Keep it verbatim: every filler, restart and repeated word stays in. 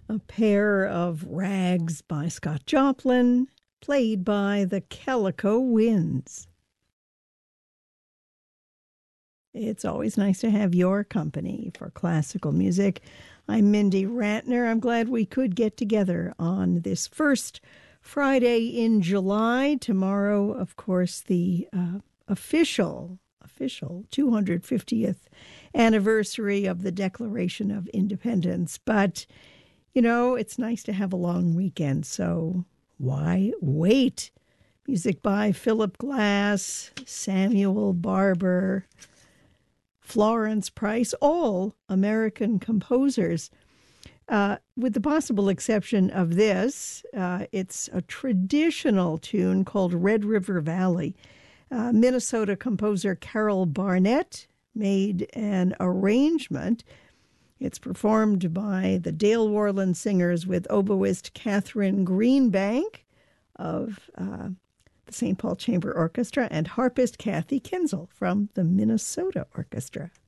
A pair of Rags by Scott Joplin, played by the Calico Winds. It's always nice to have your company for classical music. I'm Mindy Ratner. I'm glad we could get together on this first Friday in July. Tomorrow, of course, the uh, official, official two hundred fiftieth anniversary of the Declaration of Independence. But, you know, it's nice to have a long weekend, so why wait? Music by Philip Glass, Samuel Barber, Florence Price, all American composers, uh, with the possible exception of this. Uh, it's a traditional tune called Red River Valley. Uh, Minnesota composer Carol Barnett made an arrangement. It's performed by the Dale Worland Singers with oboist Catherine Greenbank of uh, the Saint Paul Chamber Orchestra and harpist Kathy Kinzel from the Minnesota Orchestra.